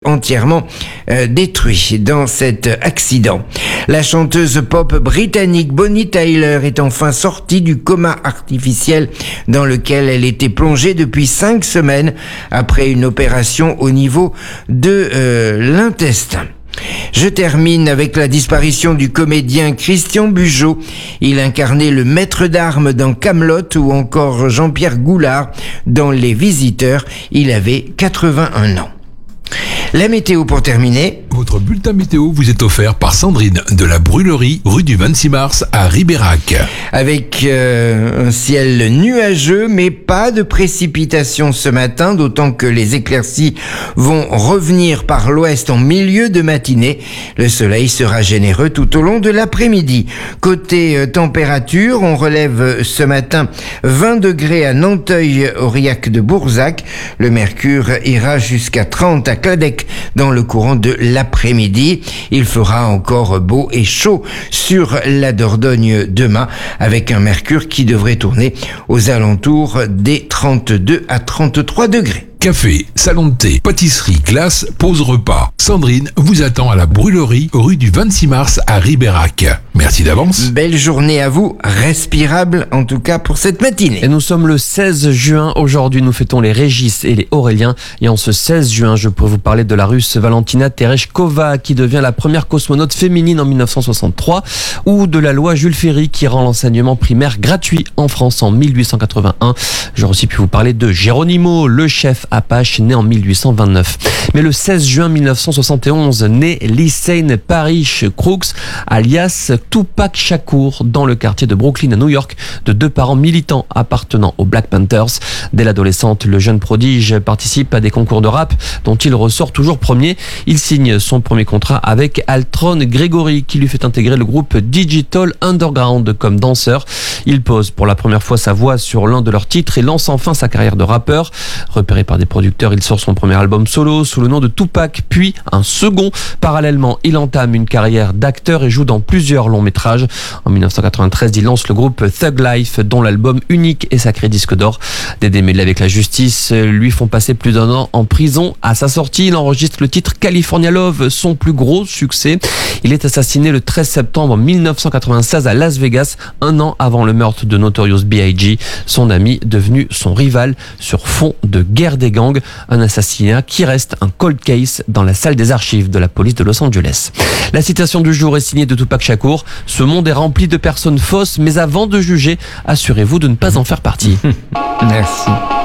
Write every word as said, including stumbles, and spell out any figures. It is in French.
entièrement euh, détruit dans cet accident. La chanteuse pop britannique Bonnie Tyler est enfin sortie du coma artificiel dans lequel elle était plongée depuis cinq semaines après une opération au niveau de euh, l'intestin. Je termine avec la disparition du comédien Christian Bugeaud. Il incarnait le maître d'armes dans Kaamelott ou encore Jean-Pierre Goulard dans Les Visiteurs. Il avait quatre-vingt-un ans. La météo pour terminer. Votre bulletin météo vous est offert par Sandrine de la Brûlerie, rue du vingt-six mars à Ribérac. Avec euh, un ciel nuageux, mais pas de précipitations ce matin, d'autant que les éclaircies vont revenir par l'ouest en milieu de matinée. Le soleil sera généreux tout au long de l'après-midi. Côté euh, température, on relève ce matin vingt degrés à Nanteuil-Aurillac de Bourzac. Le mercure ira jusqu'à trente à Cladec dans le courant de l'après-midi. Il fera encore beau et chaud sur la Dordogne demain, avec un mercure qui devrait tourner aux alentours des trente-deux à trente-trois degrés. Café, salon de thé, pâtisserie, glace, pause repas. Sandrine vous attend à la Brûlerie, rue du vingt-six mars à Ribérac. Merci d'avance. Belle journée à vous, respirable en tout cas pour cette matinée. Et nous sommes le seize juin. Aujourd'hui, nous fêtons les Régis et les Auréliens. Et en ce seize juin, je pourrais vous parler de la Russe Valentina Tereshkova, qui devient la première cosmonaute féminine en mille neuf cent soixante-trois, ou de la loi Jules Ferry, qui rend l'enseignement primaire gratuit en France en mille huit cent quatre-vingt-un. J'aurais aussi pu vous parler de Geronimo, le chef Apache, né en mille huit cent vingt-neuf. Mais le seize juin mille neuf cent soixante et onze, naît Lysaine Parrish Crooks, alias Tupac Shakur, dans le quartier de Brooklyn à New York, de deux parents militants appartenant aux Black Panthers. Dès l'adolescente, le jeune prodige participe à des concours de rap dont il ressort toujours premier. Il signe son premier contrat avec Altron Gregory, qui lui fait intégrer le groupe Digital Underground comme danseur. Il pose pour la première fois sa voix sur l'un de leurs titres et lance enfin sa carrière de rappeur. Repéré par des producteurs, il sort son premier album solo sous le nom de Tupac, puis un second. Parallèlement, il entame une carrière d'acteur et joue dans plusieurs longs métrages. En mille neuf cent quatre-vingt-treize, il lance le groupe Thug Life, dont l'album unique est sacré disque d'or. Des démêlés avec la justice lui font passer plus d'un an en prison. À sa sortie, il enregistre le titre California Love, son plus gros succès. Il est assassiné le treize septembre mille neuf cent quatre-vingt-seize à Las Vegas, un an avant le meurtre de Notorious B I G, son ami devenu son rival sur fond de guerre des gangs. Un assassinat qui reste un cold case dans la salle des archives de la police de Los Angeles. La citation du jour est signée de Tupac Shakur. Ce monde est rempli de personnes fausses, mais avant de juger, assurez-vous de ne pas en faire partie. Merci.